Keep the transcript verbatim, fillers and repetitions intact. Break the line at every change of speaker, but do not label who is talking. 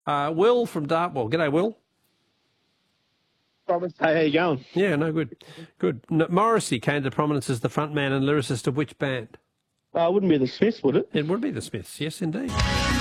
Uh, Will from Dartwell. G'day, Will.
Hey, how you going?
Yeah, no, good. Good. No, Morrissey came to prominence as the frontman and lyricist of which band?
Uh, it wouldn't be the Smiths, would it?
It would be the Smiths, yes, indeed.